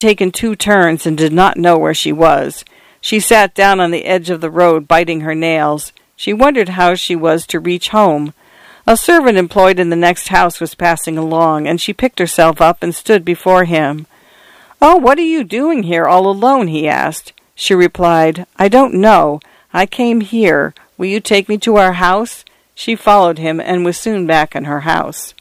taken 2 turns and did not know where she was. She sat down on the edge of the road, biting her nails. She wondered how she was to reach home. A servant employed in the next house was passing along, and she picked herself up and stood before him. "Oh, what are you doing here all alone?" he asked. She replied, "I don't know. I came here. Will you take me to our house?" She followed him and was soon back in her house.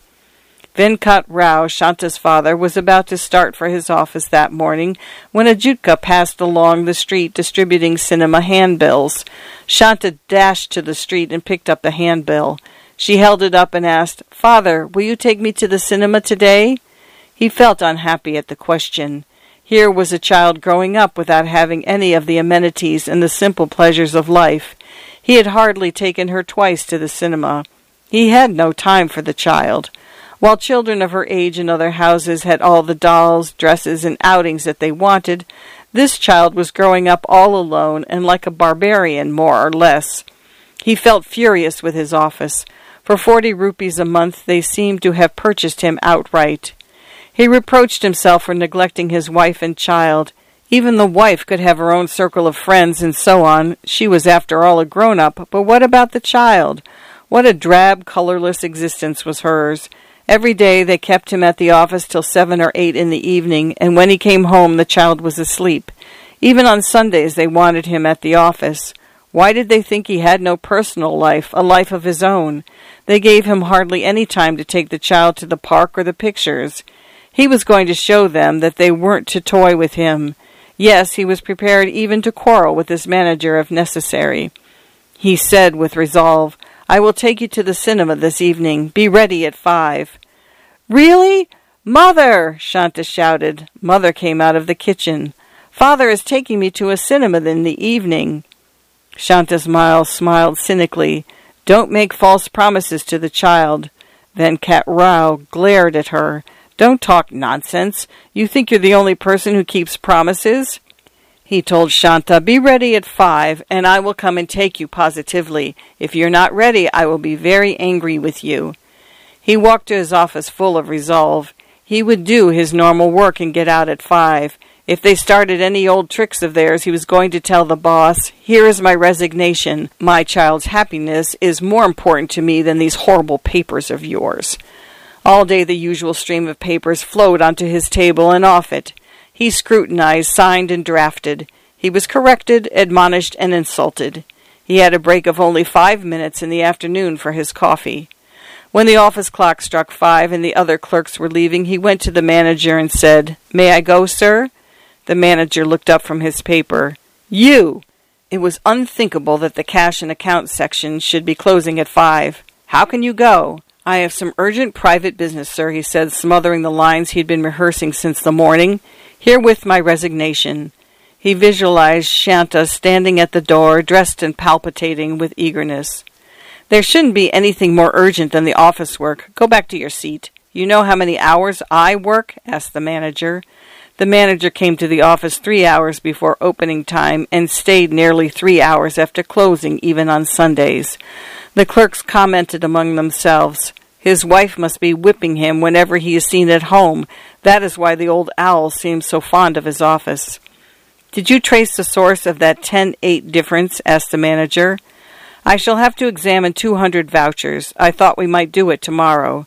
Venkat Rao, Shanta's father, was about to start for his office that morning when a Jutka passed along the street distributing cinema handbills. Shanta dashed to the street and picked up the handbill. She held it up and asked, "Father, will you take me to the cinema today?" He felt unhappy at the question. Here was a child growing up without having any of the amenities and the simple pleasures of life. He had hardly taken her twice to the cinema. He had no time for the child. While children of her age in other houses had all the dolls, dresses, and outings that they wanted, this child was growing up all alone and like a barbarian, more or less. He felt furious with his office. For 40 rupees a month they seemed to have purchased him outright. He reproached himself for neglecting his wife and child. Even the wife could have her own circle of friends and so on. She was after all a grown-up, but what about the child? What a drab, colorless existence was hers. Every day they kept him at the office till 7 or 8 in the evening, and when he came home the child was asleep. Even on Sundays they wanted him at the office. Why did they think he had no personal life, a life of his own? They gave him hardly any time to take the child to the park or the pictures. He was going to show them that they weren't to toy with him. Yes, he was prepared even to quarrel with his manager if necessary. He said with resolve, "I will take you to the cinema this evening. Be ready at 5. "Really? Mother!" Shanta shouted. Mother came out of the kitchen. "Father is taking me to a cinema in the evening." Shanta's smiled cynically. "Don't make false promises to the child." Venkat Rao glared at her. "Don't talk nonsense. You think you're the only person who keeps promises?" He told Shanta, "Be ready at 5, and I will come and take you positively. If you're not ready, I will be very angry with you." He walked to his office full of resolve. He would do his normal work and get out at 5. If they started any old tricks of theirs, he was going to tell the boss, "Here is my resignation. My child's happiness is more important to me than these horrible papers of yours." All day the usual stream of papers flowed onto his table and off it. He scrutinized, signed, and drafted. He was corrected, admonished, and insulted. He had a break of only 5 minutes in the afternoon for his coffee. When the office clock struck 5 and the other clerks were leaving, he went to the manager and said, "May I go, sir?" The manager looked up from his paper. "You!" It was unthinkable that the cash and account section should be closing at 5. "How can you go?" "I have some urgent private business, sir," he said, smothering the lines he'd been rehearsing since the morning. "Herewith my resignation." He visualized Shanta standing at the door, dressed and palpitating with eagerness. "There shouldn't be anything more urgent than the office work. Go back to your seat." "You know how many hours I work?" asked the manager. The manager came to the office 3 hours before opening time and stayed nearly 3 hours after closing, even on Sundays. The clerks commented among themselves, "His wife must be whipping him whenever he is seen at home. That is why the old owl seems so fond of his office." "Did you trace the source of that 10-8 difference?" asked the manager. "I shall have to examine 200 vouchers. I thought we might do it tomorrow."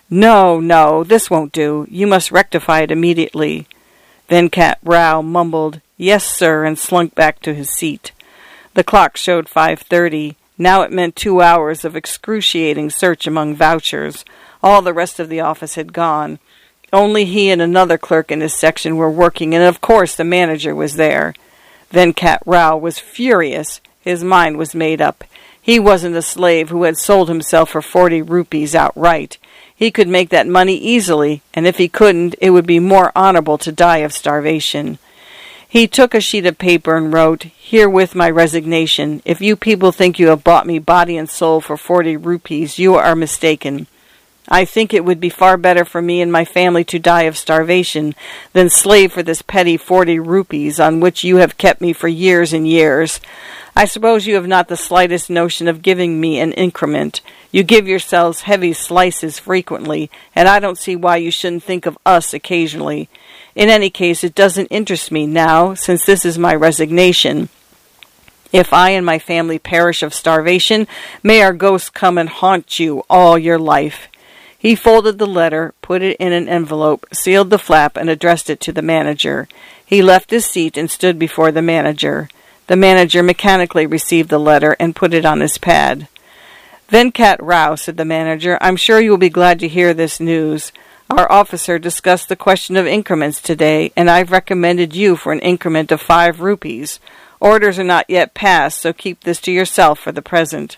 No, this won't do. You must rectify it immediately." Venkat Rao mumbled, "Yes, sir," and slunk back to his seat. The clock showed 5:30. Now it meant 2 hours of excruciating search among vouchers. All the rest of the office had gone. Only he and another clerk in his section were working, and of course the manager was there. Venkat Rao was furious. His mind was made up. He wasn't a slave who had sold himself for 40 rupees outright. He could make that money easily, and if he couldn't, it would be more honorable to die of starvation. He took a sheet of paper and wrote, "Herewith my resignation. If you people think you have bought me body and soul for 40 rupees, you are mistaken. I think it would be far better for me and my family to die of starvation than slave for this petty 40 rupees on which you have kept me for years and years. I suppose you have not the slightest notion of giving me an increment. You give yourselves heavy slices frequently, and I don't see why you shouldn't think of us occasionally. In any case, it doesn't interest me now, since this is my resignation. If I and my family perish of starvation, may our ghosts come and haunt you all your life." He folded the letter, put it in an envelope, sealed the flap, and addressed it to the manager. He left his seat and stood before the manager. The manager mechanically received the letter and put it on his pad. "Venkat Rao," said the manager, "I'm sure you will be glad to hear this news. Our officer discussed the question of increments today, and I've recommended you for an increment of 5 rupees. Orders are not yet passed, so keep this to yourself for the present."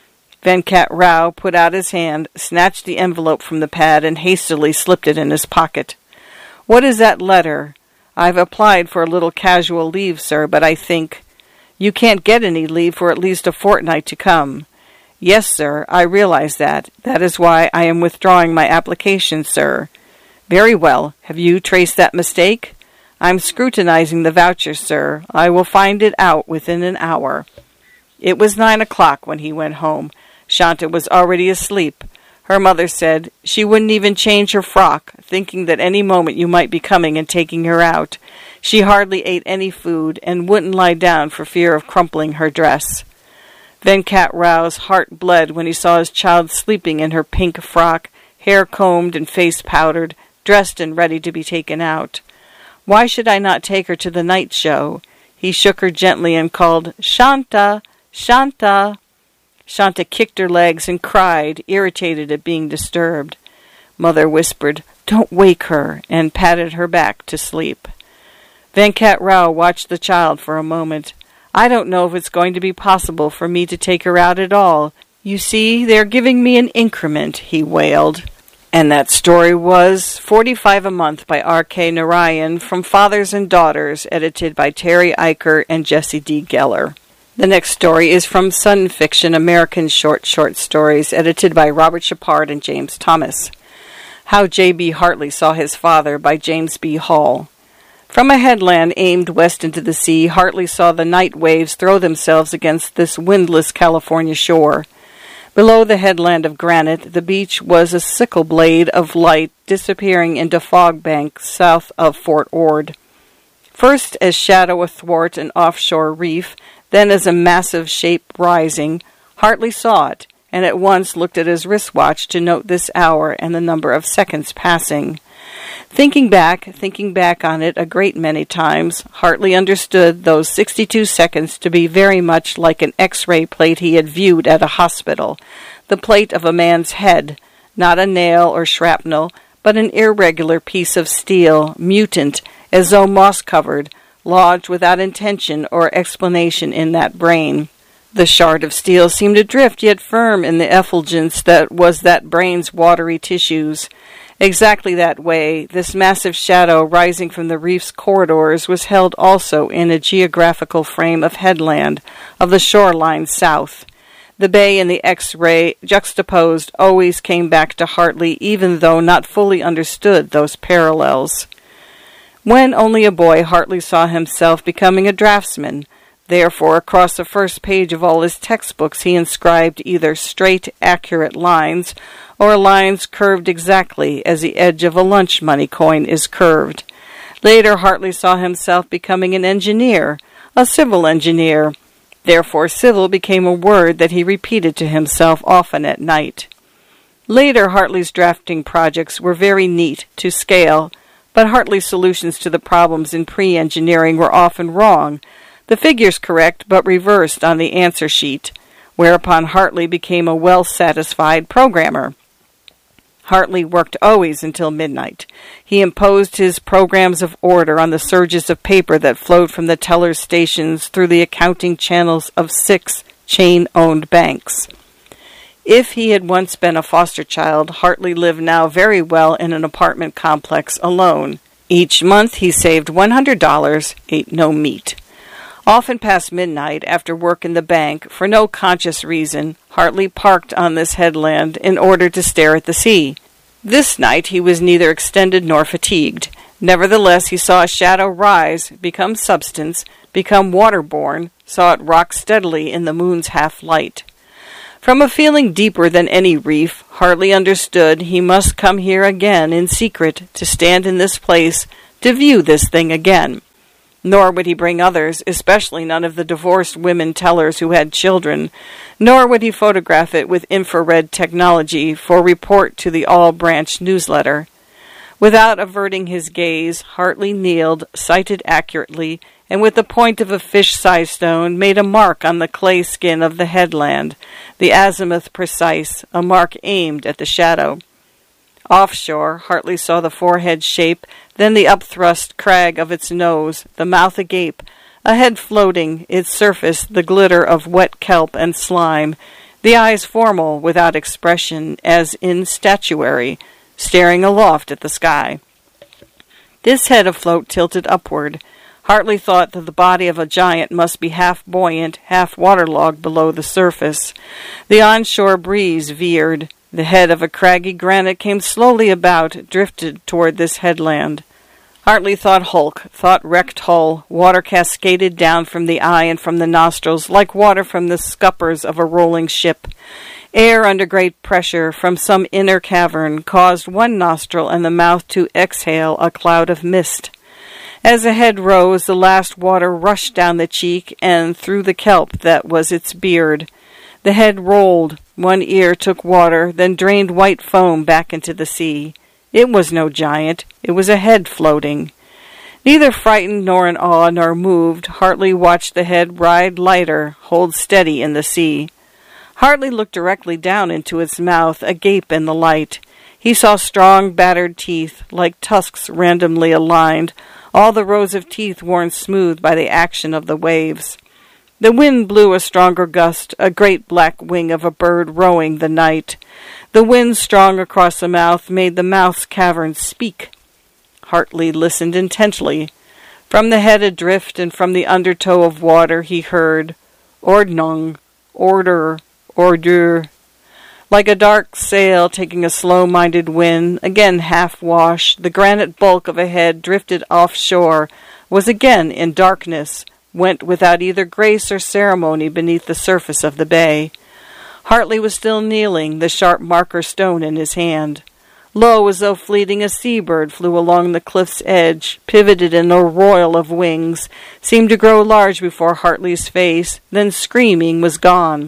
Venkat Rao put out his hand, snatched the envelope from the pad, and hastily slipped it in his pocket. "What is that letter?" "I've applied for a little casual leave, sir, but I think—" "You can't get any leave for at least a fortnight to come." "Yes, sir, I realize that. That is why I am withdrawing my application, sir." "Very well. Have you traced that mistake?" "I'm scrutinizing the voucher, sir. I will find it out within an hour." It was 9 o'clock when he went home. Shanta was already asleep. Her mother said she wouldn't even change her frock, thinking that any moment you might be coming and taking her out. She hardly ate any food and wouldn't lie down for fear of crumpling her dress. Venkat Rao's heart bled when he saw his child sleeping in her pink frock, hair combed and face powdered, dressed and ready to be taken out. Why should I not take her to the night show? He shook her gently and called, "Shanta! Shanta!" Shanta kicked her legs and cried, irritated at being disturbed. Mother whispered, "Don't wake her," and patted her back to sleep. Venkat Rao watched the child for a moment. "I don't know if it's going to be possible for me to take her out at all. You see, they're giving me an increment," he wailed. And that story was 45 a Month by R.K. Narayan from Fathers and Daughters, edited by Terry Eicher and Jesse D. Geller. The next story is from Sun Fiction American Short Stories, edited by Robert Shepard and James Thomas. How J.B. Hartley Saw His Father by James B. Hall. From a headland aimed west into the sea, Hartley saw the night waves throw themselves against this windless California shore. Below the headland of granite, the beach was a sickle blade of light disappearing into fog banks south of Fort Ord. First as shadow athwart an offshore reef, then as a massive shape rising, Hartley saw it, and at once looked at his wristwatch to note this hour and the number of seconds passing. Thinking back on it a great many times, Hartley understood those 62 seconds to be very much like an X-ray plate he had viewed at a hospital, the plate of a man's head, not a nail or shrapnel, but an irregular piece of steel, mutant, as though moss-covered, lodged without intention or explanation in that brain. The shard of steel seemed adrift yet firm in the effulgence that was that brain's watery tissues. Exactly that way, this massive shadow rising from the reef's corridors was held also in a geographical frame of headland, of the shoreline south. The bay and the X-ray, juxtaposed, always came back to Hartley, even though not fully understood those parallels. When only a boy, Hartley saw himself becoming a draftsman. Therefore, across the first page of all his textbooks he inscribed either straight, accurate lines, or lines curved exactly as the edge of a lunch money coin is curved. Later, Hartley saw himself becoming an engineer, a civil engineer. Therefore, civil became a word that he repeated to himself often at night. Later, Hartley's drafting projects were very neat to scale, but Hartley's solutions to the problems in pre-engineering were often wrong, the figures correct but reversed on the answer sheet, whereupon Hartley became a well-satisfied programmer. Hartley worked always until midnight. He imposed his programs of order on the surges of paper that flowed from the teller's stations through the accounting channels of 6 chain-owned banks. If he had once been a foster child, Hartley lived now very well in an apartment complex alone. Each month he saved $100, ate no meat. Often past midnight, after work in the bank, for no conscious reason, Hartley parked on this headland in order to stare at the sea. This night he was neither extended nor fatigued. Nevertheless, he saw a shadow rise, become substance, become waterborne, saw it rock steadily in the moon's half-light. From a feeling deeper than any reef, Hartley understood he must come here again in secret, to stand in this place, to view this thing again. Nor would he bring others, especially none of the divorced women tellers who had children, nor would he photograph it with infrared technology for report to the All Branch newsletter. Without averting his gaze, Hartley kneeled, sighted accurately, and with the point of a fish-sized stone made a mark on the clay skin of the headland, the azimuth precise, a mark aimed at the shadow. Offshore, Hartley saw the forehead shape, then the upthrust crag of its nose, the mouth agape, a head floating, its surface the glitter of wet kelp and slime, the eyes formal, without expression, as in statuary, staring aloft at the sky. This head afloat tilted upward. Hartley thought that the body of a giant must be half buoyant, half waterlogged below the surface. The onshore breeze veered. The head of a craggy granite came slowly about, drifted toward this headland. Hartley thought hulk, thought wrecked hull. Water cascaded down from the eye and from the nostrils, like water from the scuppers of a rolling ship. Air under great pressure from some inner cavern caused one nostril and the mouth to exhale a cloud of mist. As the head rose, the last water rushed down the cheek and through the kelp that was its beard. The head rolled. One ear took water, then drained white foam back into the sea. It was no giant. It was a head floating. Neither frightened nor in awe nor moved, Hartley watched the head ride lighter, hold steady in the sea. Hartley looked directly down into its mouth, agape in the light. He saw strong, battered teeth, like tusks randomly aligned, all the rows of teeth worn smooth by the action of the waves. The wind blew a stronger gust, a great black wing of a bird rowing the night. The wind strong across the mouth made the mouth's caverns speak. Hartley listened intently. From the head adrift and from the undertow of water he heard, Ordnung, order, ordure. Like a dark sail taking a slow-minded wind, again half-washed, the granite bulk of a head drifted offshore, was again in darkness, went without either grace or ceremony beneath the surface of the bay. Hartley was still kneeling, the sharp marker stone in his hand. Low, as though fleeting, a sea-bird flew along the cliff's edge, pivoted in a royal of wings, seemed to grow large before Hartley's face, then screaming was gone.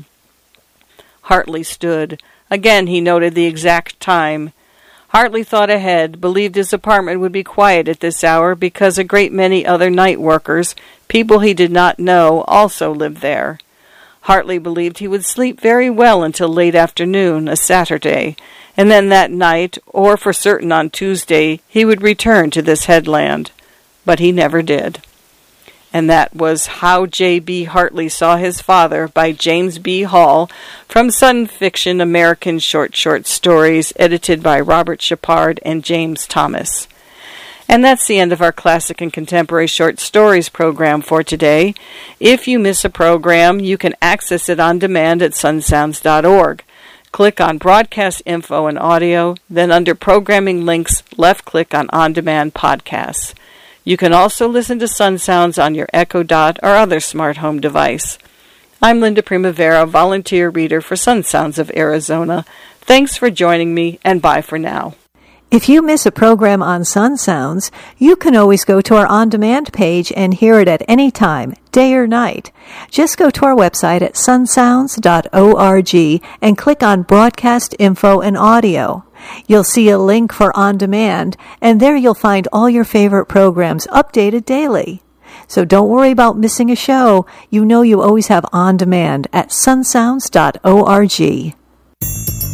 Hartley stood. Again he noted the exact time. Hartley thought ahead, believed his apartment would be quiet at this hour because a great many other night workers, people he did not know, also lived there. Hartley believed he would sleep very well until late afternoon, a Saturday, and then that night, or for certain on Tuesday, he would return to this headland. But he never did. And that was How J.B. Hartley Saw His Father by James B. Hall from Sun Fiction American Short Stories, edited by Robert Shepard and James Thomas. And that's the end of our Classic and Contemporary Short Stories program for today. If you miss a program, you can access it on demand at sunsounds.org. Click on Broadcast Info and Audio, then under Programming Links, left-click on Demand Podcasts. You can also listen to Sun Sounds on your Echo Dot or other smart home device. I'm Linda Primavera, volunteer reader for Sun Sounds of Arizona. Thanks for joining me, and bye for now. If you miss a program on Sun Sounds, you can always go to our on-demand page and hear it at any time, day or night. Just go to our website at sunsounds.org and click on Broadcast Info and Audio. You'll see a link for On Demand, and there you'll find all your favorite programs updated daily. So don't worry about missing a show. You know you always have On Demand at sunsounds.org.